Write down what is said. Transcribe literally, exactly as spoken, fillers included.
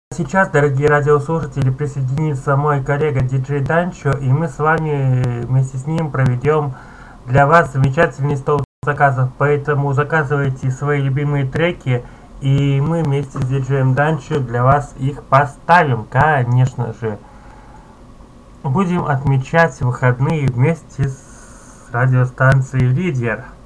Сейчас, дорогие радиослушатели, присоединится мой коллега диджей Данчо, и мы с вами вместе с ним проведем для вас замечательный стол заказов. Поэтому заказывайте свои любимые треки, и мы вместе с диджеем Данчо для вас их поставим, конечно же. Будем отмечать выходные вместе с радиостанцией «Лидер».